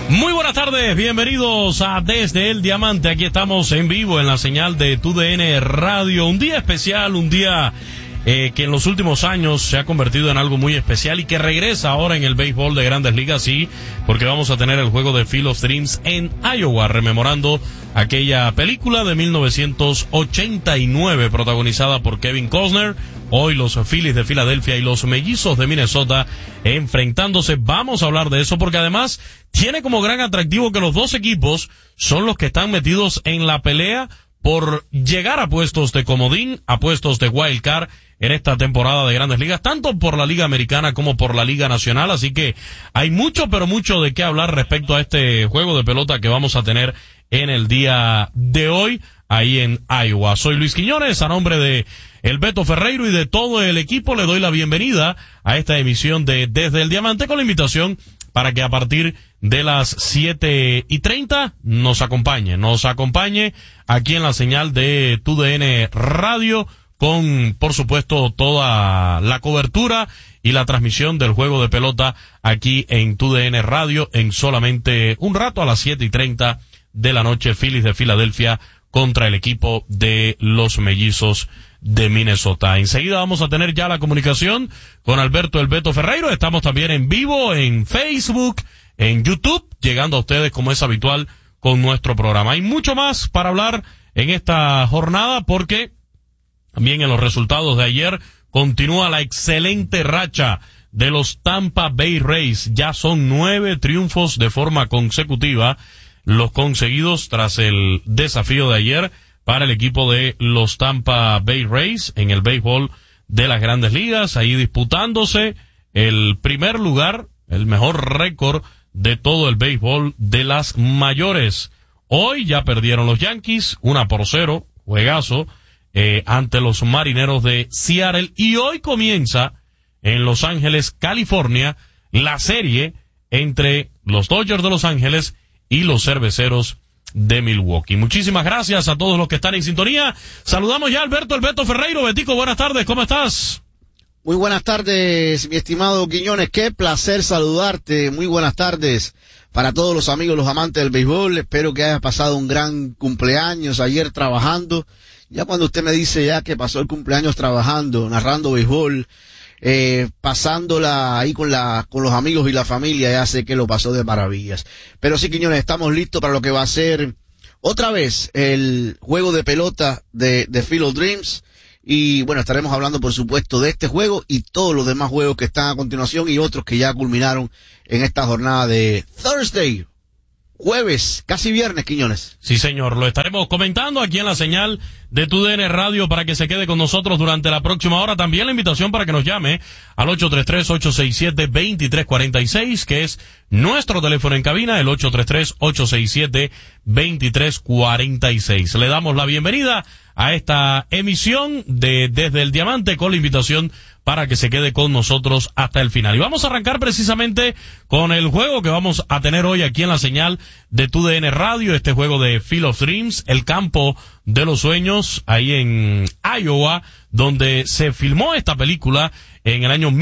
Muy buenas tardes, bienvenidos a Desde el Diamante. Aquí estamos en vivo en la señal de TUDN Radio. Un día especial, un día que en los últimos años se ha convertido en algo muy especial y que regresa ahora en el béisbol de Grandes Ligas, sí, porque vamos a tener el juego de Field of Dreams en Iowa, rememorando aquella película de 1989 protagonizada por Kevin Costner. Hoy los Phillies de Filadelfia y los Mellizos de Minnesota enfrentándose. Vamos a hablar de eso porque además tiene como gran atractivo que los dos equipos son los que están metidos en la pelea por llegar a puestos de comodín, a puestos de wild card en esta temporada de Grandes Ligas, tanto por la Liga Americana como por la Liga Nacional. Así que hay mucho, pero mucho de qué hablar respecto a este juego de pelota que vamos a tener en el día de hoy ahí en Iowa. Soy Luis Quiñones, a nombre de el Beto Ferreiro y de todo el equipo le doy la bienvenida a esta emisión de Desde el Diamante, con la invitación para que a partir de las 7:30 nos acompañe aquí en la señal de TUDN Radio con, por supuesto, toda la cobertura y la transmisión del juego de pelota aquí en TUDN Radio en solamente un rato. A las 7:30 de la noche, Phillies de Filadelfia contra el equipo de los Mellizos de Minnesota. Enseguida vamos a tener ya la comunicación con Alberto el Beto Ferreiro. Estamos también en vivo en Facebook, en YouTube, llegando a ustedes como es habitual con nuestro programa. Hay mucho más para hablar en esta jornada porque también en los resultados de ayer continúa la excelente racha de los Tampa Bay Rays. Ya son 9 triunfos de forma consecutiva los conseguidos tras el desafío de ayer para el equipo de los Tampa Bay Rays en el béisbol de las Grandes Ligas, ahí disputándose el primer lugar, el mejor récord de todo el béisbol de las mayores. Hoy ya perdieron los Yankees 1-0, juegazo, ante los Marineros de Seattle, y hoy comienza en Los Ángeles, California, la serie entre los Dodgers de Los Ángeles y los Cerveceros de Milwaukee. Muchísimas gracias a todos los que están en sintonía. Saludamos ya a Alberto el Beto Ferreiro. Betico, buenas tardes, ¿cómo estás? Muy buenas tardes, mi estimado Quiñones, qué placer saludarte. Muy buenas tardes para todos los amigos, los amantes del béisbol. Espero que hayas pasado un gran cumpleaños ayer trabajando. Ya cuando usted me dice ya que pasó el cumpleaños trabajando, narrando béisbol, pasándola ahí con los amigos y la familia, ya sé que lo pasó de maravillas. Pero sí, Quiñones, estamos listos para lo que va a ser otra vez el juego de pelota de Field of Dreams. Y bueno, estaremos hablando por supuesto de este juego y todos los demás juegos que están a continuación y otros que ya culminaron en esta jornada de Thursday, jueves, casi viernes, Quiñones. Sí, señor, lo estaremos comentando aquí en la señal de TUDN Radio para que se quede con nosotros durante la próxima hora. También la invitación para que nos llame al 833-867-2346, que es nuestro teléfono en cabina, el 833-867-2346. Le damos la bienvenida a esta emisión de Desde el Diamante con la invitación para que se quede con nosotros hasta el final. Y vamos a arrancar precisamente con el juego que vamos a tener hoy aquí en la señal de TUDN Radio, este juego de Field of Dreams, el campo de los sueños, ahí en Iowa, donde se filmó esta película en el año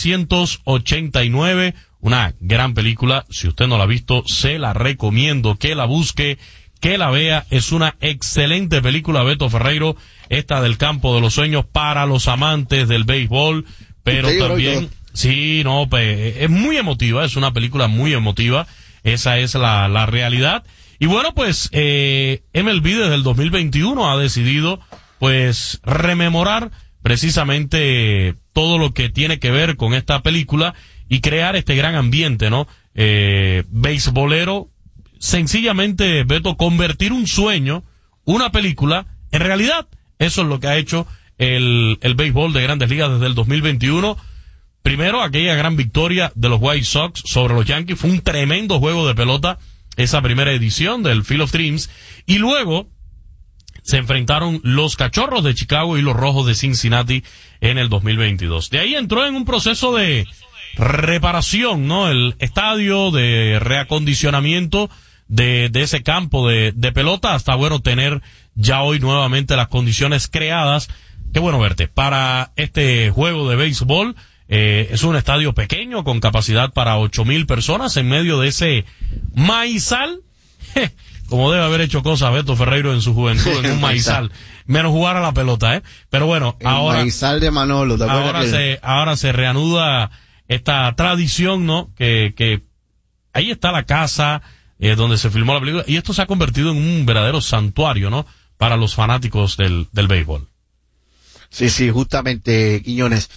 1989, una gran película. Si usted no la ha visto, se la recomiendo que la busque, que la vea. Es una excelente película, Beto Ferreiro, esta del campo de los sueños para los amantes del béisbol, pero también, sí, no, es muy emotiva, es una película muy emotiva, esa es la realidad. Y bueno, pues MLB desde el 2021 ha decidido pues rememorar precisamente todo lo que tiene que ver con esta película y crear este gran ambiente, ¿no? Beisbolero, sencillamente, Beto, convertir un sueño, una película, en realidad. Eso es lo que ha hecho el béisbol de Grandes Ligas desde el 2021. Primero, aquella gran victoria de los White Sox sobre los Yankees. Fue un tremendo juego de pelota esa primera edición del Field of Dreams. Y luego se enfrentaron los Cachorros de Chicago y los Rojos de Cincinnati en el 2022. De ahí entró en un proceso de reparación, ¿no? El estadio, de reacondicionamiento de ese campo de pelota, hasta, bueno, tener ya hoy nuevamente las condiciones creadas. Qué bueno verte para este juego de béisbol Es un estadio pequeño con capacidad para 8,000 personas en medio de ese maizal. Como debe haber hecho cosas Beto Ferreiro en su juventud en un maizal. Menos jugar a la pelota, Pero bueno, el ahora... maizal de Manolo, ¿te acuerdas? Ahora se reanuda esta tradición, ¿no? Que ahí está la casa donde se filmó la película, y esto se ha convertido en un verdadero santuario, ¿no? Para los fanáticos del béisbol. Sí, justamente, Quiñones.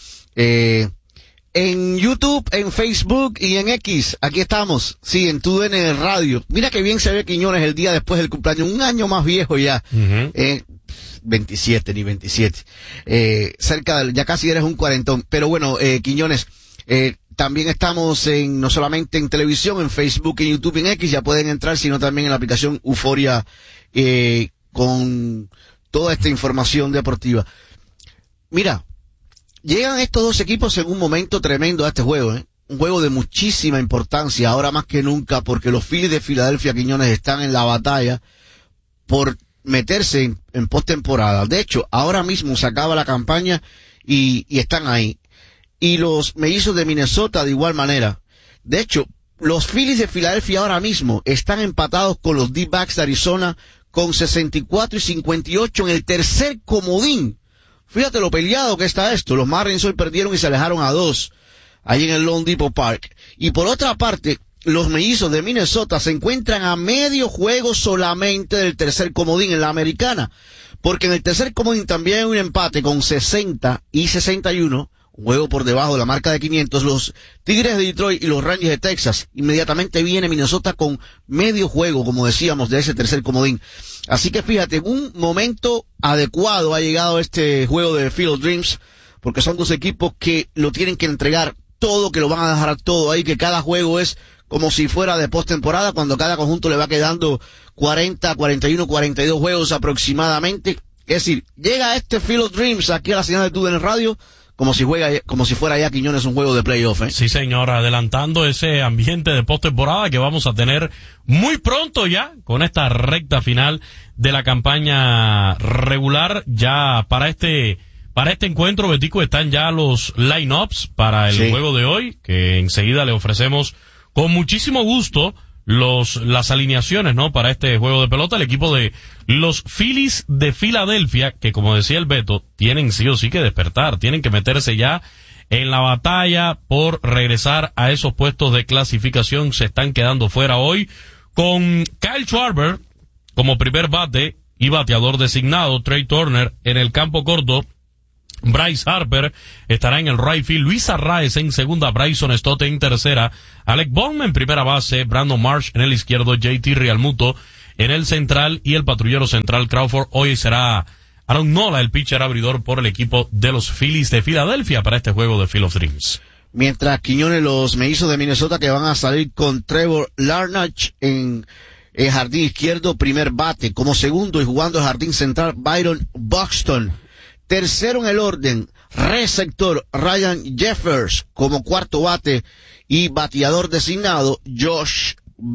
En YouTube, en Facebook y en X, aquí estamos, sí, en TUDN Radio. Mira qué bien se ve Quiñones el día después del cumpleaños, un año más viejo ya. 27, ni 27. Ya casi eres un cuarentón. Pero bueno, Quiñones, también estamos no solamente en televisión, en Facebook, en YouTube, en X, ya pueden entrar, sino también en la aplicación Euforia, con toda esta información deportiva. Mira, llegan estos dos equipos en un momento tremendo a este juego, un juego de muchísima importancia, ahora más que nunca, porque los Phillies de Filadelfia, Quiñones, están en la batalla por meterse en postemporada. De hecho, ahora mismo se acaba la campaña y están ahí. Y los Mellizos de Minnesota de igual manera. De hecho, los Phillies de Filadelfia ahora mismo están empatados con los D-backs de Arizona con 64 y 58 en el tercer comodín. Fíjate lo peleado que está esto. Los Marlins hoy perdieron y se alejaron a 2 ahí en el Lone Depot Park. Y por otra parte, los Mellizos de Minnesota se encuentran a medio juego solamente del tercer comodín en la Americana. Porque en el tercer comodín también hay un empate con 60 y 61, un juego por debajo de la marca de 500, los Tigres de Detroit y los Rangers de Texas. Inmediatamente viene Minnesota con medio juego, como decíamos, de ese tercer comodín. Así que fíjate, un momento adecuado ha llegado este juego de Field of Dreams, porque son dos equipos que lo tienen que entregar todo, que lo van a dejar todo ahí, que cada juego es como si fuera de postemporada, cuando cada conjunto le va quedando 40, 41, 42 juegos aproximadamente. Es decir, llega este Field of Dreams aquí a la señal de TUDN Radio, como si fuera ya, Quiñones, un juego de playoff, Sí, señor, adelantando ese ambiente de postemporada que vamos a tener muy pronto ya, con esta recta final de la campaña regular. Ya para este encuentro, Betico, están ya los line-ups para el juego de hoy, que enseguida le ofrecemos con muchísimo gusto las alineaciones, ¿no? Para este juego de pelota, el equipo de los Phillies de Filadelfia, que como decía el Beto, tienen sí o sí que despertar, tienen que meterse ya en la batalla por regresar a esos puestos de clasificación. Se están quedando fuera hoy con Kyle Schwarber como primer bate y bateador designado, Trey Turner en el campo corto, Bryce Harper estará en el right field, Luis Arraez en segunda, Bryson Stott en tercera, Alec Bohm en primera base, Brandon Marsh en el izquierdo, JT Realmuto en el central y el patrullero central Crawford. Hoy será Aaron Nola el pitcher abridor por el equipo de los Phillies de Filadelfia para este juego de Field of Dreams. Mientras, Quiñones, los Mellizos de Minnesota que van a salir con Trevor Larnach en el jardín izquierdo, primer bate, como segundo y jugando el jardín central Byron Buxton. Tercero en el orden, receptor Ryan Jeffers como cuarto bate y bateador designado Josh